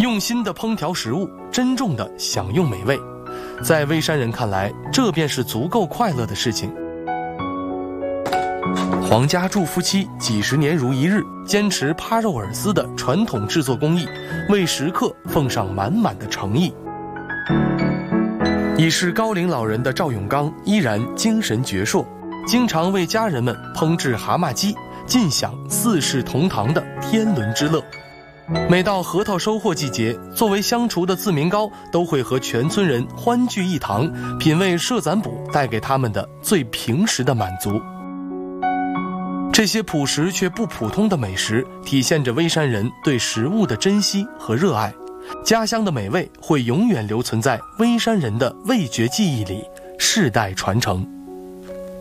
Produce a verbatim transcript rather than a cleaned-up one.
用心的烹调食物，珍重的享用美味，在微山人看来，这便是足够快乐的事情。黄家柱夫妻几十年如一日，坚持趴肉饵丝的传统制作工艺，为食客奉上满满的诚意。已是高龄老人的赵永刚依然精神矍铄，经常为家人们烹制蛤蟆鸡，尽享四世同堂的天伦之乐。每到核桃收获季节，作为相厨的自明糕都会和全村人欢聚一堂，品味社攒补带给他们的最平实的满足。这些朴实却不普通的美食，体现着微山人对食物的珍惜和热爱。家乡的美味会永远留存在微山人的味觉记忆里，世代传承。